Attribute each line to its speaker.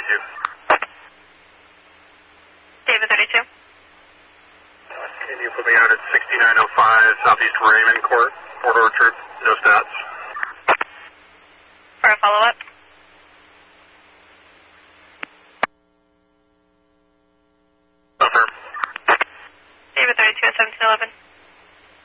Speaker 1: David 32.
Speaker 2: Can you put me out at 6905 Southeast Raymond Court, Port Orchard, no stats.
Speaker 1: For a follow-up.
Speaker 2: Affirm.
Speaker 1: David 32 at 1711.